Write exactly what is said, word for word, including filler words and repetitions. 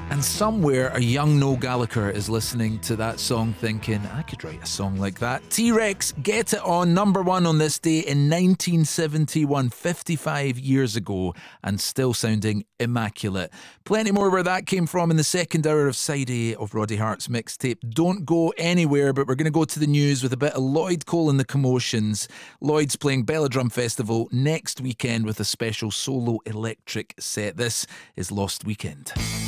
And somewhere a young Noel Gallagher is listening to that song thinking, I could write a song like that. T-Rex, Get It On, number one on this day in nineteen seventy-one, fifty-five years ago, and still sounding immaculate. Plenty more where that came from in the second hour of Side A of Roddy Hart's mixtape. Don't go anywhere, but we're going to go to the news with a bit of Lloyd Cole and the Commotions. Lloyd's playing Belladrum Festival next weekend with a special solo electric set. This is Lost Weekend.